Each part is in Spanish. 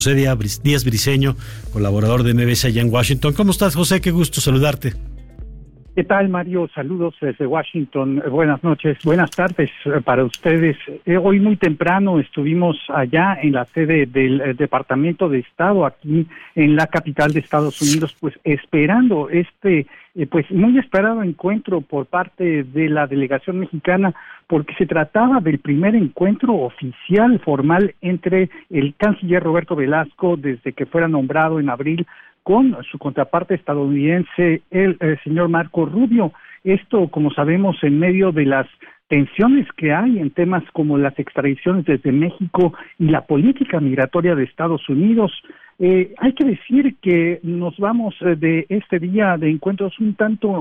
José Díaz Briceño, colaborador de MBS allá en Washington. ¿Cómo estás, José? Qué gusto saludarte. ¿Qué tal, Mario? Saludos desde Washington. Buenas noches, buenas tardes para ustedes. Hoy muy temprano estuvimos allá en la sede del Departamento de Estado, aquí en la capital de Estados Unidos, pues esperando pues muy esperado encuentro por parte de la delegación mexicana, porque se trataba del primer encuentro oficial, formal, entre el canciller Roberto Velasco, desde que fuera nombrado en abril, con su contraparte estadounidense, el señor Marco Rubio. Esto, como sabemos, en medio de las tensiones que hay en temas como las extradiciones desde México y la política migratoria de Estados Unidos. Hay que decir que nos vamos de este día de encuentros un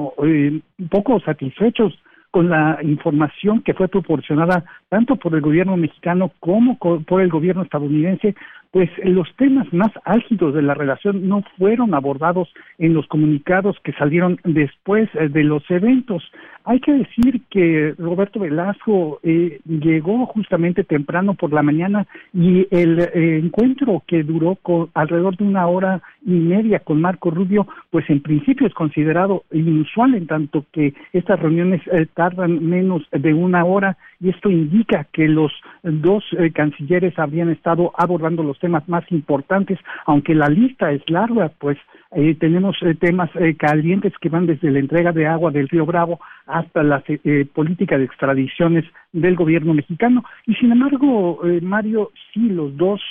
poco satisfechos con la información que fue proporcionada tanto por el gobierno mexicano como por el gobierno estadounidense. Pues los temas más álgidos de la relación no fueron abordados en los comunicados que salieron después de los eventos. Hay que decir que Roberto Velasco llegó justamente temprano por la mañana, y el encuentro, que duró alrededor de 1 hora y media con Marco Rubio, pues en principio es considerado inusual, en tanto que estas reuniones tardan menos de 1 hora, y esto indica que los dos cancilleres habrían estado abordando los temas más importantes, aunque la lista es larga. Pues tenemos temas calientes que van desde la entrega de agua del Río Bravo hasta la política de extradiciones del gobierno mexicano. Y sin embargo, Mario, sí, los dos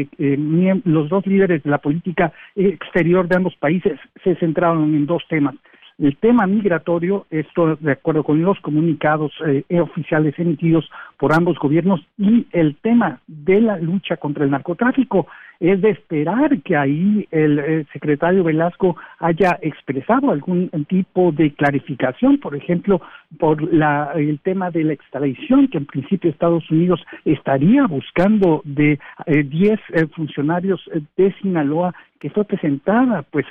líderes de la política exterior de ambos países se centraron en dos temas. El tema migratorio, esto de acuerdo con los comunicados oficiales emitidos por ambos gobiernos, y el tema de la lucha contra el narcotráfico. Es de esperar que ahí el secretario Velasco haya expresado algún tipo de clarificación, por ejemplo, por el tema de la extradición, que en principio Estados Unidos estaría buscando de 10 funcionarios de Sinaloa, que fue presentada pues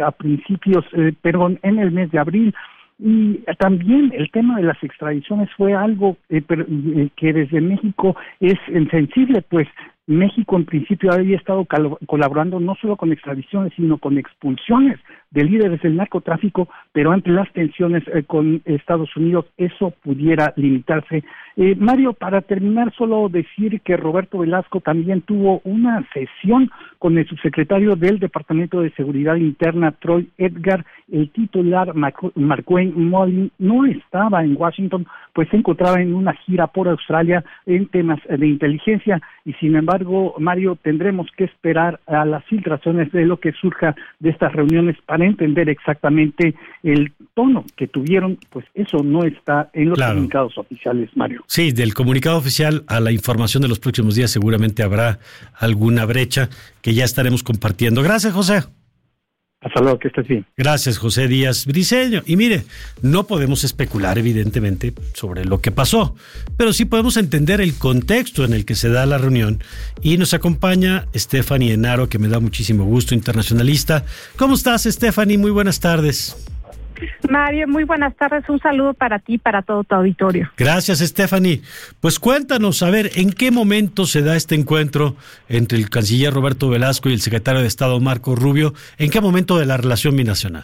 en el mes de abril. Y también el tema de las extradiciones fue algo que desde México es sensible, pues México en principio había estado colaborando no solo con extradiciones, sino con expulsiones de líderes del narcotráfico, pero ante las tensiones con Estados Unidos eso pudiera limitarse. Mario, para terminar, solo decir que Roberto Velasco también tuvo una sesión con el subsecretario del Departamento de Seguridad Interna, Troy Edgar. El titular, Markwayne Mullin, no estaba en Washington, pues se encontraba en una gira por Australia en temas de inteligencia, y sin embargo, Mario, tendremos que esperar a las filtraciones de lo que surja de estas reuniones para entender exactamente el tono que tuvieron. Pues eso no está en los comunicados oficiales, Mario. Sí, del comunicado oficial a la información de los próximos días seguramente habrá alguna brecha que ya estaremos compartiendo. Gracias, José. Hasta luego, que estés bien. Gracias, José Díaz Briceño. Y mire, no podemos especular, evidentemente, sobre lo que pasó, pero sí podemos entender el contexto en el que se da la reunión. Y nos acompaña Stephanie Enaro, que me da muchísimo gusto, internacionalista. ¿Cómo estás, Stephanie? Muy buenas tardes. Mario, muy buenas tardes. Un saludo para ti y para todo tu auditorio. Gracias, Stephanie. Pues cuéntanos, a ver, ¿en qué momento se da este encuentro entre el canciller Roberto Velasco y el secretario de Estado Marco Rubio? ¿En qué momento de la relación binacional?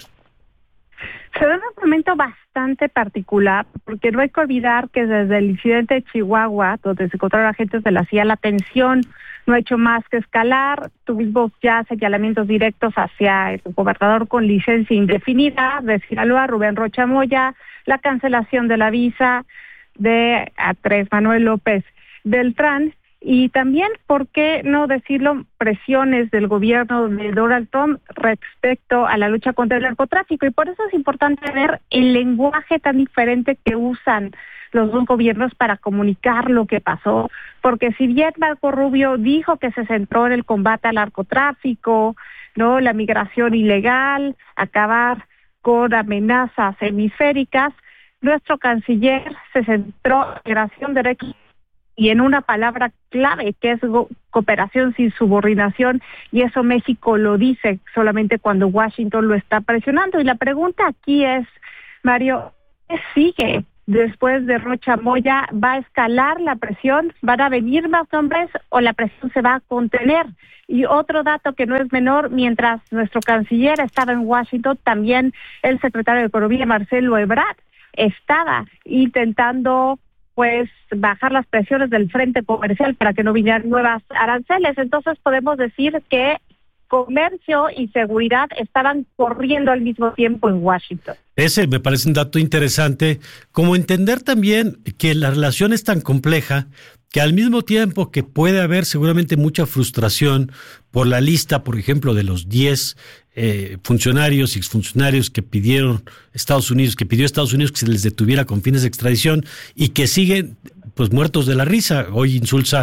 Se da en un momento bastante particular, porque no hay que olvidar que desde el incidente de Chihuahua, donde se encontraron agentes de la CIA, la tensión no ha hecho más que escalar. Tuvimos ya señalamientos directos hacia el gobernador con licencia indefinida de Sinaloa, Rubén Rocha Moya, la cancelación de la visa de Andrés Manuel López Beltrán, y también, ¿por qué no decirlo?, presiones del gobierno de Donald Trump respecto a la lucha contra el narcotráfico. Y por eso es importante ver el lenguaje tan diferente que usan los dos gobiernos para comunicar lo que pasó, porque si bien Marco Rubio dijo que se centró en el combate al narcotráfico, no, la migración ilegal, acabar con amenazas hemisféricas, nuestro canciller se centró en migración, derechos y en una palabra clave que es cooperación sin subordinación, y eso México lo dice solamente cuando Washington lo está presionando. Y la pregunta aquí es, Mario, ¿qué sigue después de Rocha Moya, ¿va a escalar la presión? ¿Van a venir más nombres o la presión se va a contener? Y otro dato que no es menor, mientras nuestro canciller estaba en Washington, también el secretario de Economía, Marcelo Ebrard, estaba intentando pues bajar las presiones del frente comercial para que no vinieran nuevas aranceles. Entonces podemos decir que comercio y seguridad estaban corriendo al mismo tiempo en Washington. Ese me parece un dato interesante, como entender también que la relación es tan compleja que al mismo tiempo que puede haber seguramente mucha frustración por la lista, por ejemplo, de los 10 funcionarios y exfuncionarios que pidió Estados Unidos que se les detuviera con fines de extradición y que siguen pues muertos de la risa. Hoy Insulza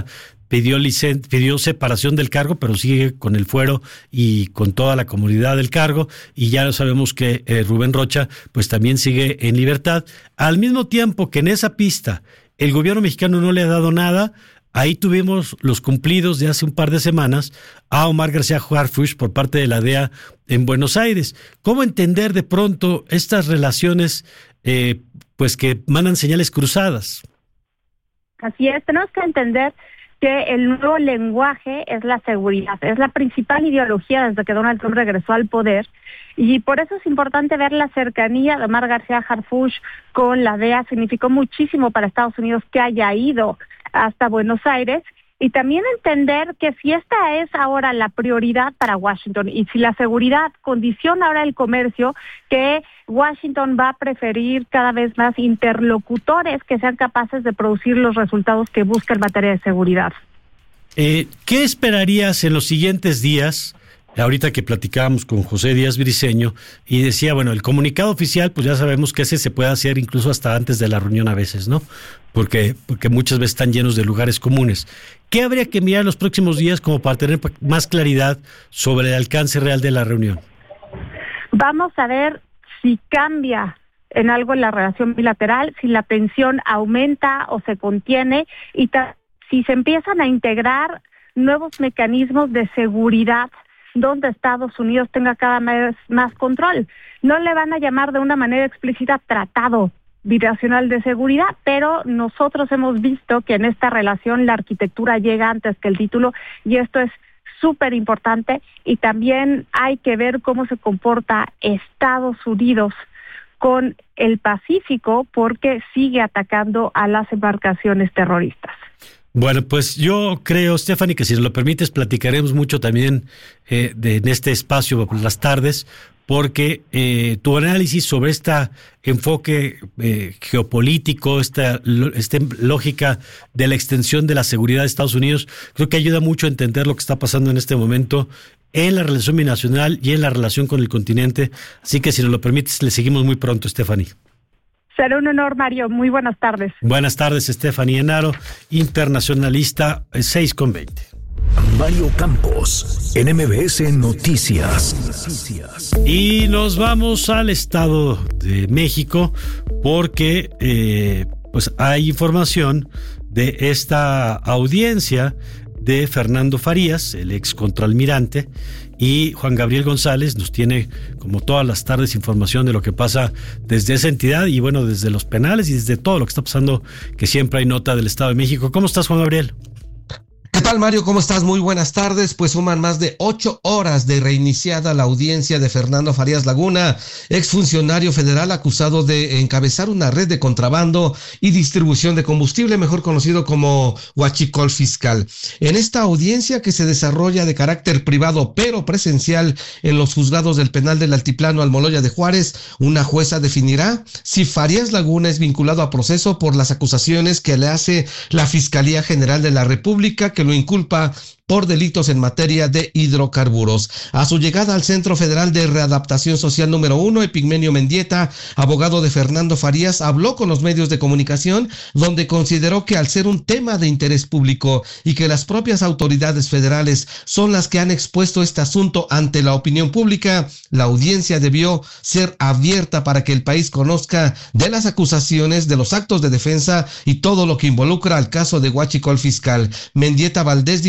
pidió separación del cargo, pero sigue con el fuero y con toda la comodidad del cargo, y ya sabemos que Rubén Rocha pues también sigue en libertad. Al mismo tiempo que en esa pista el gobierno mexicano no le ha dado nada, ahí tuvimos los cumplidos de hace un par de semanas a Omar García Harfuch por parte de la DEA en Buenos Aires. ¿Cómo entender de pronto estas relaciones pues que mandan señales cruzadas? Así es, tenemos que entender que el nuevo lenguaje es la seguridad, es la principal ideología desde que Donald Trump regresó al poder, y por eso es importante ver la cercanía de Omar García Harfuch con la DEA. Significó muchísimo para Estados Unidos que haya ido hasta Buenos Aires, y también entender que si esta es ahora la prioridad para Washington y si la seguridad condiciona ahora el comercio, que Washington va a preferir cada vez más interlocutores que sean capaces de producir los resultados que busca en materia de seguridad. ¿Qué esperarías en los siguientes días? Ahorita que platicábamos con José Díaz Briceño y decía, bueno, el comunicado oficial, pues ya sabemos que ese se puede hacer incluso hasta antes de la reunión a veces, ¿no? Porque muchas veces están llenos de lugares comunes. ¿Qué habría que mirar en los próximos días como para tener más claridad sobre el alcance real de la reunión? Vamos a ver si cambia en algo la relación bilateral, si la tensión aumenta o se contiene, y si se empiezan a integrar nuevos mecanismos de seguridad donde Estados Unidos tenga cada vez más control. No le van a llamar de una manera explícita tratado binacional de seguridad, pero nosotros hemos visto que en esta relación la arquitectura llega antes que el título, y esto es súper importante. Y también hay que ver cómo se comporta Estados Unidos con el Pacífico, porque sigue atacando a las embarcaciones terroristas. Bueno, pues yo creo, Stephanie, que si nos lo permites platicaremos mucho también en este espacio por las tardes, porque tu análisis sobre este enfoque geopolítico, esta lógica de la extensión de la seguridad de Estados Unidos, creo que ayuda mucho a entender lo que está pasando en este momento en la relación binacional y en la relación con el continente. Así que si nos lo permites, le seguimos muy pronto, Stephanie. Será un honor, Mario. Muy buenas tardes. Buenas tardes, Stephanie Enaro, internacionalista, 6:20. Mario Campos, en MBS Noticias. Y nos vamos al Estado de México porque pues hay información de esta audiencia de Fernando Farías, el ex contraalmirante, y Juan Gabriel González nos tiene, como todas las tardes, información de lo que pasa desde esa entidad y bueno, desde los penales y desde todo lo que está pasando, que siempre hay nota del Estado de México. ¿Cómo estás, Juan Gabriel? ¿Qué tal, Mario? ¿Cómo estás? Muy buenas tardes. Pues suman más de 8 horas de reiniciada la audiencia de Fernando Farías Laguna, exfuncionario federal acusado de encabezar una red de contrabando y distribución de combustible, mejor conocido como huachicol fiscal. En esta audiencia, que se desarrolla de carácter privado pero presencial en los juzgados del penal del Altiplano Almoloya de Juárez, una jueza definirá si Farías Laguna es vinculado a proceso por las acusaciones que le hace la Fiscalía General de la República, que lo inculpa por delitos en materia de hidrocarburos. A su llegada al Centro Federal de Readaptación Social número 1, Epigmenio Mendieta, abogado de Fernando Farías, habló con los medios de comunicación, donde consideró que al ser un tema de interés público y que las propias autoridades federales son las que han expuesto este asunto ante la opinión pública, la audiencia debió ser abierta para que el país conozca de las acusaciones, de los actos de defensa y todo lo que involucra al caso de huachicol fiscal. Mendieta Valdés dijo que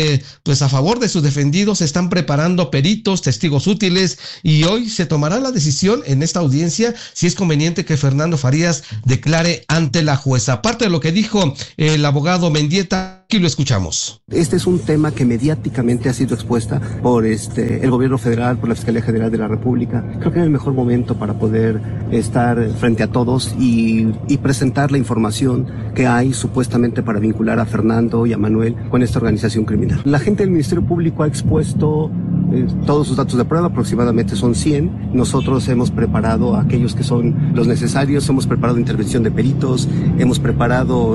pues a favor de sus defendidos, se están preparando peritos, testigos útiles, y hoy se tomará la decisión en esta audiencia si es conveniente que Fernando Farías declare ante la jueza. Aparte de lo que dijo el abogado Mendieta, aquí lo escuchamos. Este es un tema que mediáticamente ha sido expuesta por el gobierno federal, por la Fiscalía General de la República. Creo que es el mejor momento para poder estar frente a todos y presentar la información que hay supuestamente para vincular a Fernando y a Manuel con esta organización criminal. La gente del Ministerio Público ha expuesto todos sus datos de prueba, aproximadamente son 100. Nosotros hemos preparado aquellos que son los necesarios, hemos preparado intervención de peritos, hemos preparado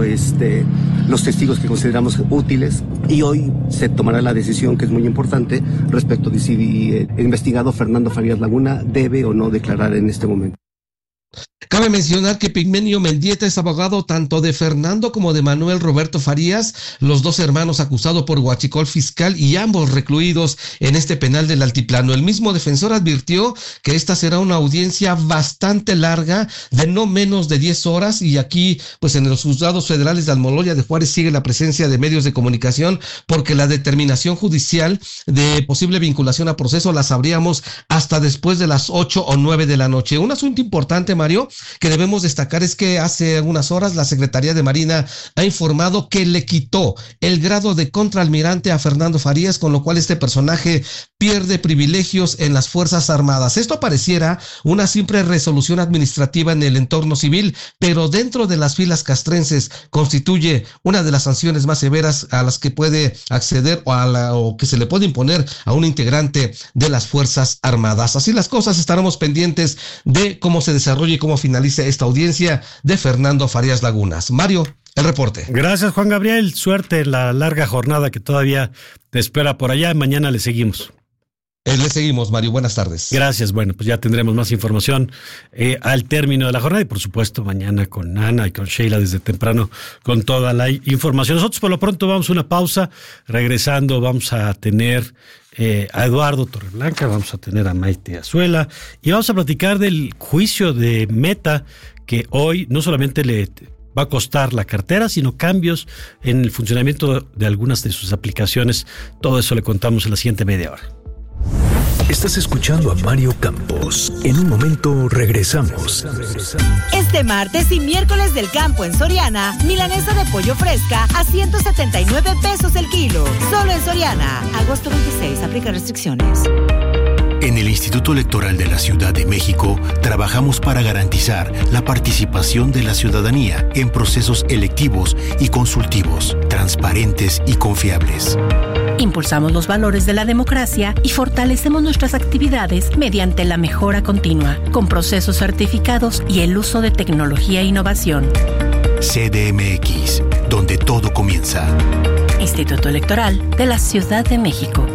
los testigos que consideramos útiles, y hoy se tomará la decisión, que es muy importante, respecto de si el investigado Fernando Farías Laguna debe o no declarar en este momento. Cabe mencionar que Pigmenio Mendieta es abogado tanto de Fernando como de Manuel Roberto Farías, los dos hermanos acusados por huachicol fiscal y ambos recluidos en este penal del Altiplano. El mismo defensor advirtió que esta será una audiencia bastante larga, de no menos de 10 horas, y aquí, pues en los juzgados federales de Almoloya de Juárez sigue la presencia de medios de comunicación, porque la determinación judicial de posible vinculación a proceso la sabríamos hasta después de las 8 o 9 de la noche. Un asunto importante, Mario, que debemos destacar es que hace algunas horas la Secretaría de Marina ha informado que le quitó el grado de contraalmirante a Fernando Farías, con lo cual este personaje pierde privilegios en las Fuerzas Armadas. Esto pareciera una simple resolución administrativa en el entorno civil, pero dentro de las filas castrenses constituye una de las sanciones más severas a las que puede acceder o que se le puede imponer a un integrante de las Fuerzas Armadas. Así las cosas, estaremos pendientes de cómo se desarrolla y cómo finalice esta audiencia de Fernando Farías Lagunas. Mario, el reporte. Gracias, Juan Gabriel. Suerte en la larga jornada que todavía te espera por allá. Mañana le seguimos. Le seguimos, Mario. Buenas tardes. Gracias. Bueno, pues ya tendremos más información al término de la jornada y, por supuesto, mañana con Ana y con Sheila desde temprano con toda la información. Nosotros por lo pronto vamos a una pausa. Regresando vamos a tener a Eduardo Torreblanca, vamos a tener a Maite Azuela y vamos a platicar del juicio de Meta, que hoy no solamente le va a costar la cartera, sino cambios en el funcionamiento de algunas de sus aplicaciones. Todo eso le contamos en la siguiente media hora. Estás escuchando a Mario Campos. En un momento regresamos. Este martes y miércoles del campo en Soriana, milanesa de pollo fresca a 179 pesos el kilo. Solo en Soriana. Agosto 26, aplica restricciones. En el Instituto Electoral de la Ciudad de México trabajamos para garantizar la participación de la ciudadanía en procesos electivos y consultivos, transparentes y confiables. Impulsamos los valores de la democracia y fortalecemos nuestras actividades mediante la mejora continua, con procesos certificados y el uso de tecnología e innovación. CDMX, donde todo comienza. Instituto Electoral de la Ciudad de México.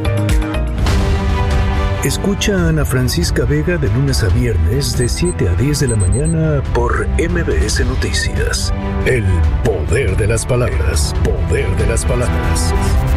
Escucha a Ana Francisca Vega de lunes a viernes de 7 a 10 de la mañana por MBS Noticias. El poder de las palabras. Poder de las palabras.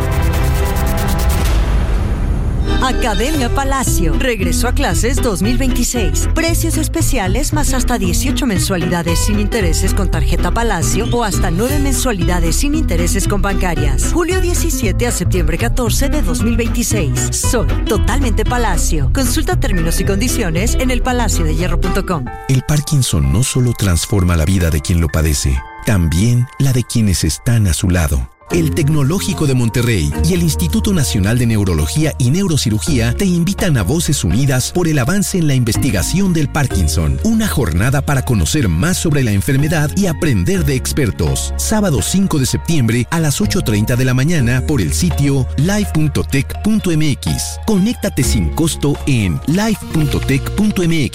Academia Palacio. Regresó a clases 2026. Precios especiales más hasta 18 mensualidades sin intereses con tarjeta Palacio o hasta 9 mensualidades sin intereses con bancarias. Julio 17 a septiembre 14 de 2026. Soy totalmente Palacio. Consulta términos y condiciones en elpalaciodehierro.com. El Parkinson no solo transforma la vida de quien lo padece, también la de quienes están a su lado. El Tecnológico de Monterrey y el Instituto Nacional de Neurología y Neurocirugía te invitan a Voces Unidas por el avance en la investigación del Parkinson. Una jornada para conocer más sobre la enfermedad y aprender de expertos. Sábado 5 de septiembre a las 8:30 de la mañana por el sitio live.tech.mx. Conéctate sin costo en live.tech.mx.